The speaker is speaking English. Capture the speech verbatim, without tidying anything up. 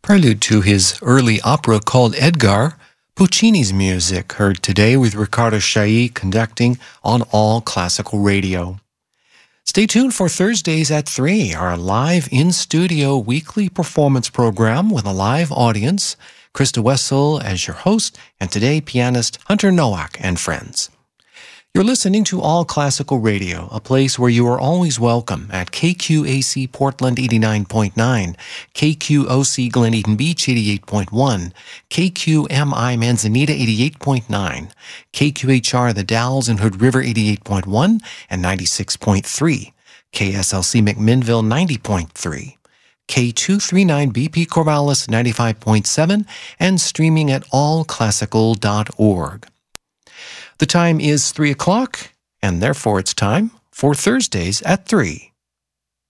Prelude to his early opera called Edgar, Puccini's music, heard today with Riccardo Chailly conducting on All Classical Radio. Stay tuned for Thursdays at three, our live in-studio weekly performance program with a live audience. Krista Wessel as your host, and today pianist Hunter Nowak and friends. You're listening to All Classical Radio, a place where you are always welcome at K Q A C Portland eighty-nine point nine, K Q O C Glen Eden Beach eighty-eight point one, K Q M I Manzanita eighty-eight point nine, K Q H R The Dalles and Hood River eighty-eight point one and ninety-six point three, K S L C McMinnville ninety point three, K two thirty-nine B P Corvallis ninety-five point seven, and streaming at all classical dot org. The time is three o'clock, and therefore it's time for Thursdays at three.